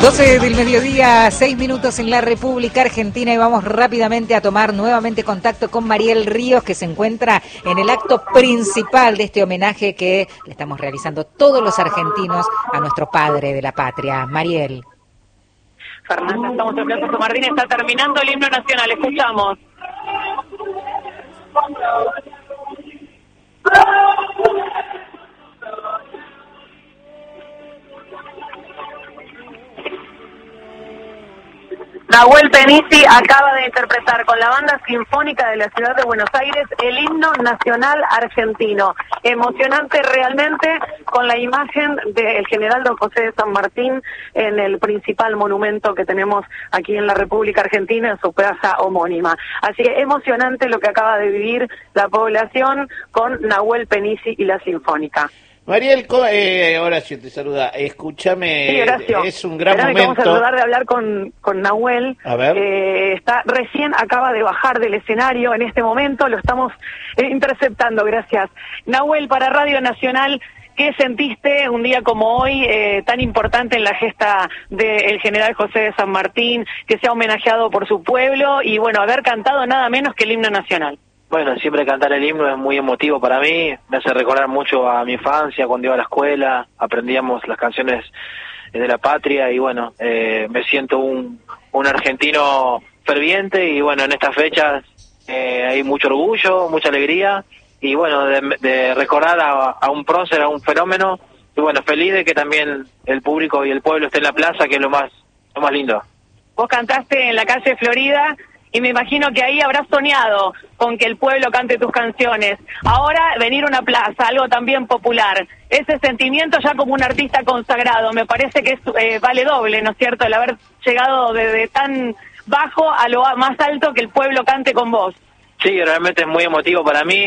12 del mediodía, 6 minutos en la República Argentina y vamos rápidamente a tomar nuevamente contacto con Mariel Ríos, que se encuentra en el acto principal de este homenaje que le estamos realizando todos los argentinos a nuestro padre de la patria. Mariel. Fernanda, estamos en Plaza San Martín, está terminando el himno nacional, escuchamos. Nahuel Penisi acaba de interpretar con la Banda Sinfónica de la Ciudad de Buenos Aires el himno nacional argentino. Emocionante realmente, con la imagen del general don José de San Martín en el principal monumento que tenemos aquí en la República Argentina, en su plaza homónima. Así que emocionante lo que acaba de vivir la población con Nahuel Penisi y la Sinfónica. Mariel, Horacio te saluda. Escúchame, sí, Horacio, es un gran momento. Vamos a tratar de hablar con Nahuel. A ver. Acaba de bajar del escenario en este momento, lo estamos interceptando, gracias. Nahuel, para Radio Nacional, ¿qué sentiste un día como hoy, tan importante en la gesta del general José de San Martín, que se ha homenajeado por su pueblo y, bueno, haber cantado nada menos que el himno nacional? Bueno, siempre cantar el himno es muy emotivo para mí, me hace recordar mucho a mi infancia, cuando iba a la escuela, aprendíamos las canciones de la patria y bueno, me siento un argentino ferviente y bueno, en estas fechas hay mucho orgullo, mucha alegría y bueno, de recordar a un prócer, a un fenómeno y bueno, feliz de que también el público y el pueblo esté en la plaza, que es lo más lindo. Vos cantaste en la calle Florida y me imagino que ahí habrás soñado con que el pueblo cante tus canciones. Ahora venir a una plaza, algo también popular, ese sentimiento ya como un artista consagrado, me parece que vale doble, ¿no es cierto?, el haber llegado desde tan bajo a lo más alto, que el pueblo cante con vos. Sí, realmente es muy emotivo para mí,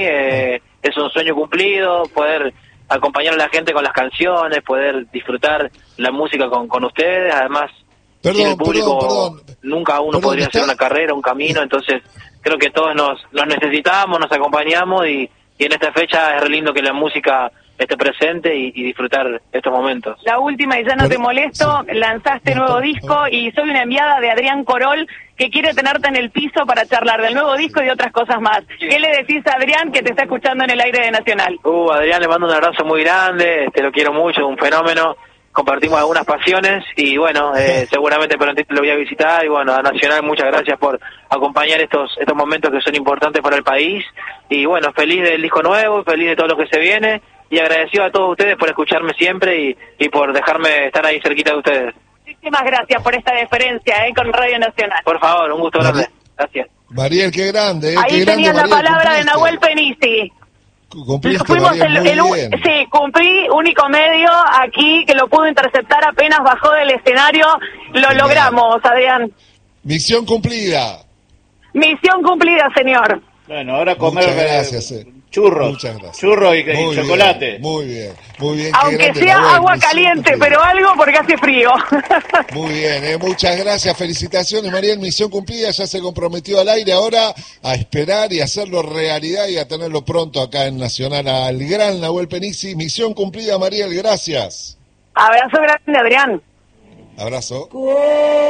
es un sueño cumplido, poder acompañar a la gente con las canciones, poder disfrutar la música con ustedes, además... Sin el público nunca uno podría hacer una carrera, un camino, entonces creo que todos nos necesitamos, nos acompañamos y en esta fecha es re lindo que la música esté presente y disfrutar estos momentos. La última, y ya no te molesto, lanzaste nuevo disco y soy una enviada de Adrián Corol que quiere tenerte en el piso para charlar del nuevo disco y de otras cosas más. Sí. ¿Qué le decís a Adrián, que te está escuchando en el aire de Nacional? Adrián, le mando un abrazo muy grande, te lo quiero mucho, un fenómeno. Compartimos algunas pasiones y bueno, seguramente prontito lo voy a visitar y bueno, a Nacional muchas gracias por acompañar estos momentos que son importantes para el país y bueno, feliz del disco nuevo, feliz de todo lo que se viene y agradecido a todos ustedes por escucharme siempre y por dejarme estar ahí cerquita de ustedes. Muchísimas gracias por esta deferencia con Radio Nacional. Por favor, un gusto grande. Gracias. Mariel, qué grande. Ahí tenían la palabra de Nahuel Penisi. Sí, cumplí, único medio aquí que lo pudo interceptar apenas bajó del escenario. Lo logramos, Adrián. Misión cumplida. Misión cumplida, señor. Bueno, ahora comer gracias, churros. Muchas gracias. Churros y chocolate. Bien, muy bien, muy bien. Aunque sea Nahuel, agua caliente, pero algo porque hace frío. Muy bien, muchas gracias, felicitaciones, Mariel, misión cumplida, ya se comprometió al aire, ahora a esperar y hacerlo realidad y a tenerlo pronto acá en Nacional al gran Nahuel Penisi. Misión cumplida, Mariel, gracias. Abrazo grande, Adrián. Abrazo.